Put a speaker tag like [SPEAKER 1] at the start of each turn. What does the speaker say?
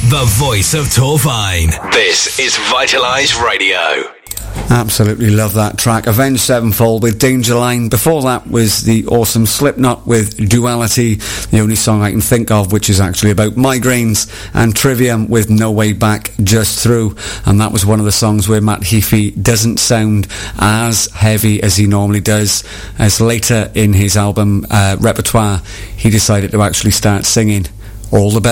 [SPEAKER 1] the voice of Torfine. This is Vitalise Radio.
[SPEAKER 2] Absolutely love that track. Avenged Sevenfold with Danger Line. Before that was the awesome Slipknot with Duality, the only song I can think of which is actually about migraines, and Trivium with No Way Back, Just Through. And that was one of the songs where Matt Heafy doesn't sound as heavy as he normally does, as later in his album repertoire he decided to actually start singing all the